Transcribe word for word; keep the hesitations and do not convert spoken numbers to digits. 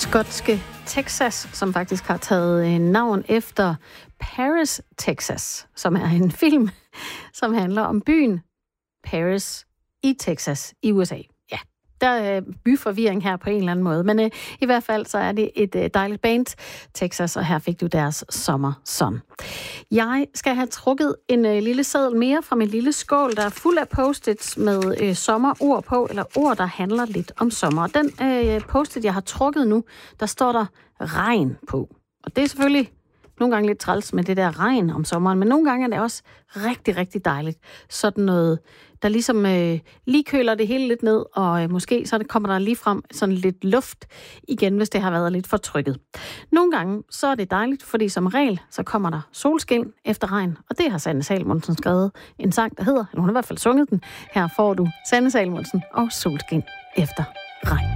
skotske Texas, som faktisk har taget navn efter Paris, Texas, som er en film, som handler om byen Paris i Texas i U S A. Ja, der er byforvirring her på en eller anden måde, men øh, i hvert fald så er det et øh, dejligt band, Texas, og her fik du deres Summer Sun. Jeg skal have trukket en øh, lille seddel mere fra min lille skål, der er fuld af post-its med øh, sommerord på, eller ord, der handler lidt om sommer. Og den øh, post-it, jeg har trukket nu, der står der regn på. Og det er selvfølgelig nogle gange lidt træls med det der regn om sommeren, men nogle gange er det også rigtig, rigtig dejligt. Sådan noget, der ligesom øh, lige køler det hele lidt ned, og øh, måske så kommer der lige frem sådan lidt luft igen, hvis det har været lidt for trykket. Nogle gange så er det dejligt, fordi som regel så kommer der solskin efter regn, og det har Sanne Salomonsen skrevet en sang, der hedder, eller hun har i hvert fald sunget den. Her får du Sanne Salomonsen og Solskin efter regn.